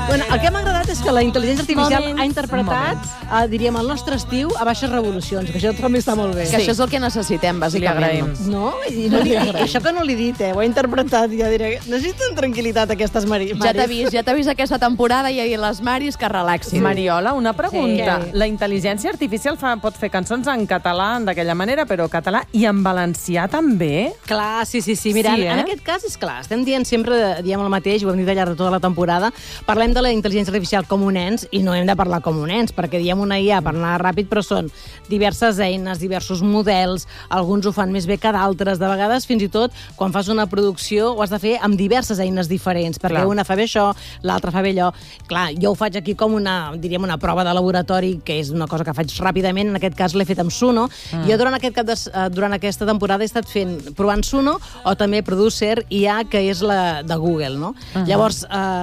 Bueno, el que m'ha agradat és que la intel·ligència artificial ha interpretat, diríem, el nostre estiu a baixes revolucions, que això també està molt bé. Que això és el que necessitem, bàsicament. No? I això que no l'he dit, ho he interpretat. Ja diré, necessiten tranquil·litat aquestes maris. Ja t'ha vist aquesta temporada i les maris que relaxin. Mariola, una pregunta. La intel·ligència artificial pot fer cançons en català d'aquella manera, però català i en valencià també? Clar, sí. Mira, en aquest cas és clar, estem dient sempre, diem el mateix, ho hem dit al llarg de tota la temporada, parlem de la intel·ligència artificial com un ens i no hem de parlar com un ens, perquè diem una IA per anar ràpid, però són diverses eines, diversos models, alguns ho fan més bé que d'altres, de vegades fins i tot quan fas una producció ho has de fer amb diverses eines diferents, perquè una fa bé això, l'altra fa bé allò. Clar, jo ho faig aquí com una prova de laboratori, que és una cosa que faig ràpidament, en aquest cas l'he fet amb Suno. Jo durant aquesta temporada he estat provant Suno o també Producer IA, que és la de Google, no? Llavors,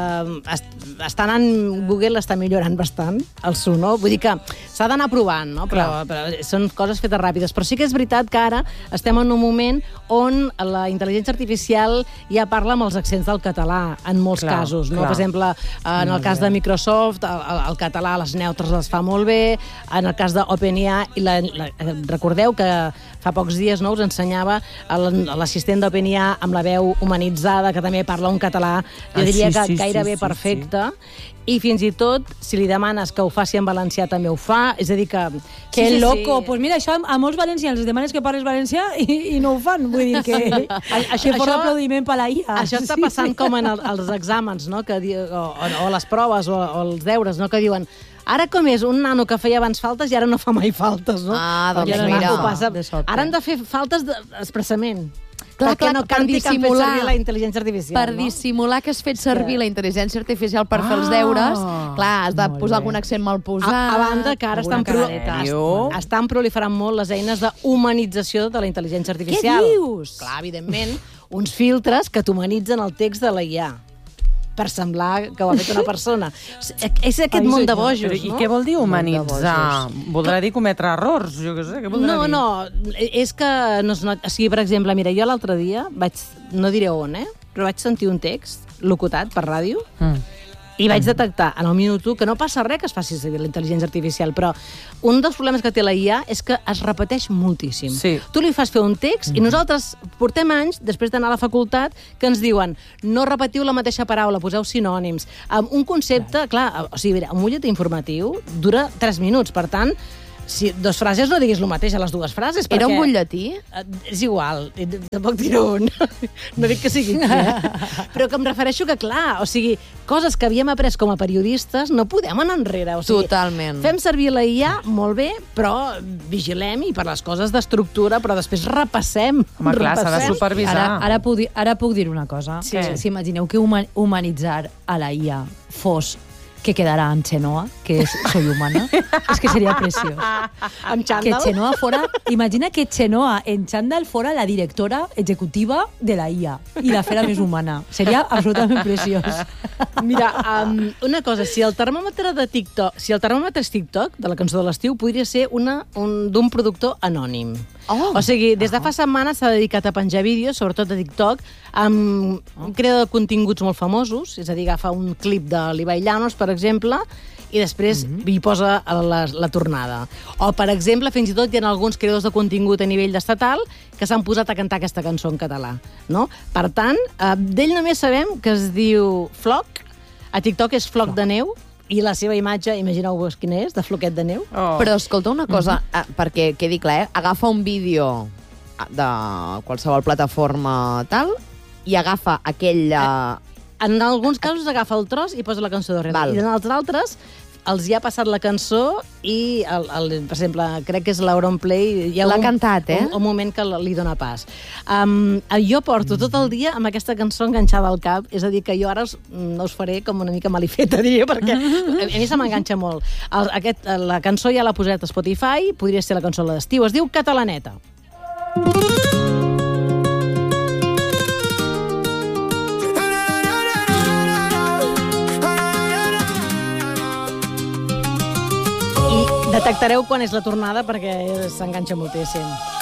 està anant, Google està millorant bastant el Suno, vull dir que s'ha d'anar provant, no? Però són coses fetes ràpides. Però sí que és veritat que ara estem en un moment on la intel·ligència artificial ja parla amb els accents del català, en molts casos, no? Per exemple, en el cas de Microsoft, el català, les neutres les fa molt bé, en el cas d'OpenAI, recordeu que fa pocs dies us ensenyava l'assistent d'OpenAI amb la veu humanitzada, que també parla un català, jo diria que gairebé perfecte, i fins i tot, si li demanes que ho faci en valencià, també ho fa, és a dir que... Que loco! Pues mira, això a molts valencians els demanes que parles valencià i no ho fan, vull dir que fos l'aplaudiment per la IA. Això està passant com en els exàmens, no? O les proves o els deures, no? Que diuen... Ara com és un nano que feia abans faltes i ara no fa mai faltes, no? Doncs mira. Ara han de fer faltes expressament. Clar, perquè no canti que han fet servir la intel·ligència artificial. Per dissimular que has fet servir la intel·ligència artificial per fer els deures, clar, has de posar algun accent mal posat. A banda que ara estan proliferant molt les eines d'humanització de la intel·ligència artificial. Què dius? Clar, evidentment, uns filtres que t'humanitzen el text de la IA per semblar que ho ha fet una persona. És aquest món de bojos, no? I què vol dir humanitzar? Voldrà dir cometre errors? Jo què sé, què voldrà dir? No, és que no es noti... O sigui, per exemple, mira, jo l'altre dia no diré on, però vaig sentir un text locutat per ràdio i vaig detectar en el minut 1 que no passa res que es faci servir la intel·ligència artificial, però un dels problemes que té la IA és que es repeteix moltíssim. Tu li fas fer un text i nosaltres portem anys, després d'anar a la facultat, que ens diuen no repetiu la mateixa paraula, poseu sinònims. Un concepte, clar, o sigui, un butlletí informatiu dura 3 minuts, per tant, si 2 frases no diguis el mateix a les 2 frases. Era un butlletí? És igual, tampoc diré un. No dic que sigui però que em refereixo que, clar, o sigui, coses que havíem après com a periodistes no podem anar enrere. Totalment. Fem servir la IA molt bé, però vigilem i per les coses d'estructura, però després repassem. Home, clar, s'ha de supervisar. Ara puc dir una cosa. Si imagineu que humanitzar a la IA fos que quedará en Chenoa, que es Soy Humana. Es que sería precioso. Que Chenoa fuera... Imagina que Chenoa en chándal fuera la directora ejecutiva de la IA i la fera més humana. Seria absolutament preciós. Mira, una cosa, si el termòmetre és TikTok, de la cançó de l'estiu, podria ser d'un productor anònim. O sigui, des de fa setmanes s'ha dedicat a penjar vídeos, sobretot a TikTok, amb un creador de continguts molt famosos, és a dir, agafa un clip de l'Ibai Llanos, per exemple, i després hi posa la tornada. O, per exemple, fins i tot hi ha alguns creadors de contingut a nivell estatal que s'han posat a cantar aquesta cançó en català. Per tant, d'ell només sabem que es diu Floc, a TikTok és Floc de Neu, i la seva imatge, imagineu-vos quina és, de floquet de neu. Però escolta una cosa, perquè quedi clar, agafa un vídeo de qualsevol plataforma tal i agafa aquell... En alguns casos agafa el tros i posa la cançó darrere. I en els altres els hi ha passat la cançó i, per exemple, crec que és l'Auronplay... L'ha cantat, un moment que li dona pas. Jo porto tot el dia amb aquesta cançó enganxada al cap, és a dir, que jo ara no us faré com una mica malifeta, diria, perquè a mi se m'enganxa molt. La cançó ja l'ha posat a Spotify, podria ser la cançó de l'estiu, es diu Catalaneta. Detectareu quan és la tornada perquè s'enganxa moltíssim.